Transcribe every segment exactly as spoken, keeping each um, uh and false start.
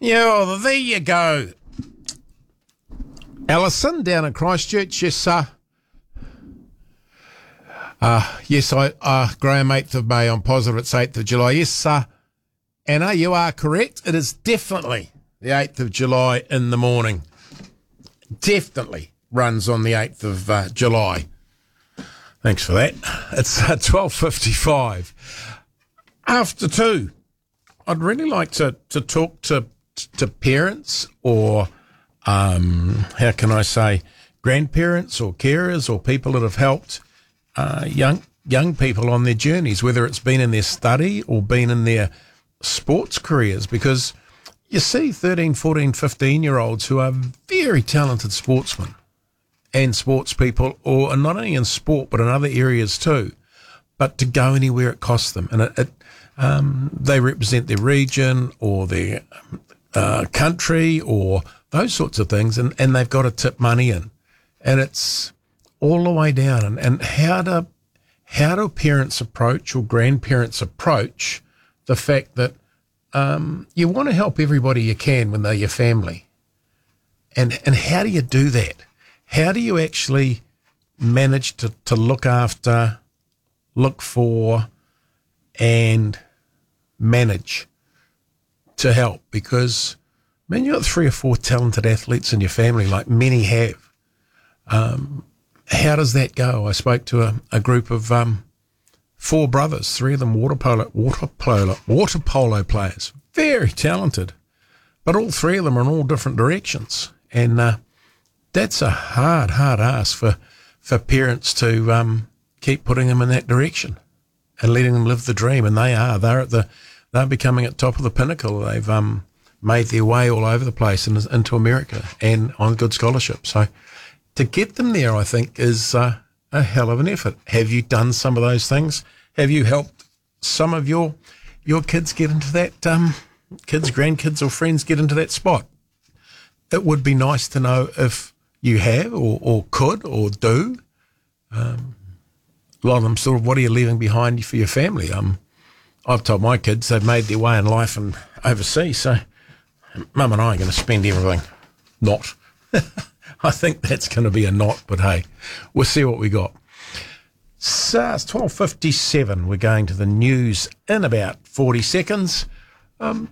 Yeah, well, there you go. Alison down in Christchurch, yes, sir. Uh, yes, I, uh, Graham, eighth of May, I'm positive it's eighth of July. Yes, sir. Anna, you are correct. It is definitely the eighth of July in the morning. Definitely runs on the eighth of uh, July. Thanks for that. It's uh, twelve fifty-five. After two, I'd really like to, to talk to to parents or, um, how can I say, grandparents or carers or people that have helped uh, young young people on their journeys, whether it's been in their study or been in their sports careers, because you see thirteen, fourteen, fifteen-year-olds who are very talented sportsmen and sports people, or not only in sport but in other areas too, but to go anywhere it costs them. And it, it um, they represent their region or their uh, country or those sorts of things, and, and they've got to tip money in. And it's all the way down. And, and how do, how do parents approach or grandparents approach the fact that um, you want to help everybody you can when they're your family? And and how do you do that? How do you actually manage to, to look after, look for, and manage to help? Because, man, you've got three or four talented athletes in your family, like many have. Um, how does that go? I spoke to a, a group of um, four brothers, three of them water polo, water polo, water polo players, very talented, but all three of them are in all different directions, and uh, that's a hard, hard ask for for parents to um, keep putting them in that direction and letting them live the dream. And they are, they're at the, they're becoming at top of the pinnacle. They've um, made their way all over the place and into America and on good scholarship. So to get them there, I think, is uh, a hell of an effort. Have you done some of those things? Have you helped some of your your kids get into that, um, kids, grandkids or friends get into that spot? It would be nice to know if you have or, or could or do. Um, a lot of them sort of, what are you leaving behind for your family? Um, I've told my kids they've made their way in life and overseas, so Mum and I are going to spend everything. Not. I think that's going to be a not, but hey, we'll see what we got. So it's twelve fifty-seven. We're going to the news in about forty seconds. Um,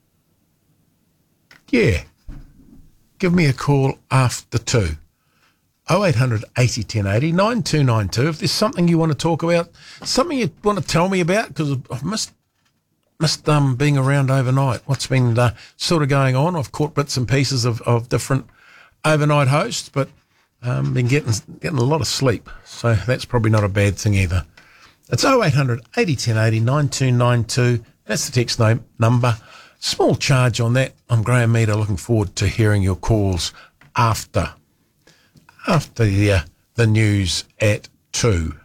yeah. Give me a call after two. oh eight hundred eighty ten eighty, nine two nine two. If there's something you want to talk about, something you want to tell me about, because I've missed missed um, being around overnight. What's been uh, sort of going on? I've caught bits and pieces of, of different overnight hosts, but um, been getting getting a lot of sleep, so that's probably not a bad thing either. It's oh eight hundred eighty ten eighty, nine two nine two. That's the text name, number. Small charge on that. I'm Graham Meader, looking forward to hearing your calls after after the, uh, the news at two.